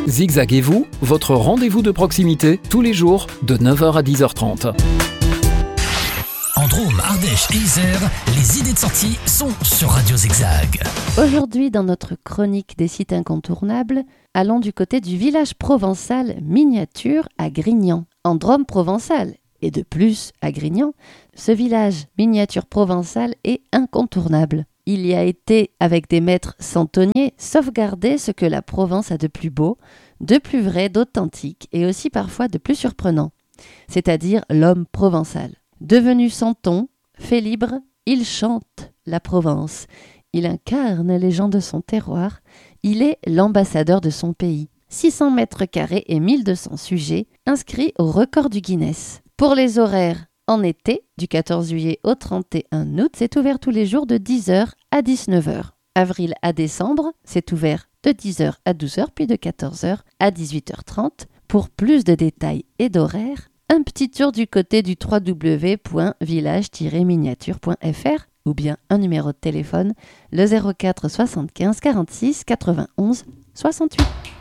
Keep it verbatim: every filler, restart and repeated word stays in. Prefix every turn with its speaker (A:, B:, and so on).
A: Zigzag et vous, votre rendez-vous de proximité, tous les jours, de neuf heures à dix heures trente.
B: En Drôme, Ardèche et Isère, les idées de sortie sont sur Radio Zigzag.
C: Aujourd'hui, dans notre chronique des sites incontournables, allons du côté du village provençal miniature à Grignan, en Drôme provençal. Et de plus, à Grignan, ce village miniature provençal est incontournable. Il y a été, avec des maîtres centeniers, sauvegarder ce que la Provence a de plus beau, de plus vrai, d'authentique et aussi parfois de plus surprenant, c'est-à-dire l'homme provençal. Devenu santon, fait libre, il chante la Provence. Il incarne les gens de son terroir. Il est l'ambassadeur de son pays. six cents mètres carrés et mille deux cents sujets inscrits au record du Guinness. Pour les horaires, en été, du quatorze juillet au trente et un août, c'est ouvert tous les jours de dix heures à dix-neuf heures. Avril à décembre, c'est ouvert de dix heures à douze heures, puis de quatorze heures à dix-huit heures trente. Pour plus de détails et d'horaires, un petit tour du côté du w w w point village tiret miniature point f r ou bien un numéro de téléphone, le zéro quatre soixante-quinze quarante-six quatre-vingt-onze soixante-huit.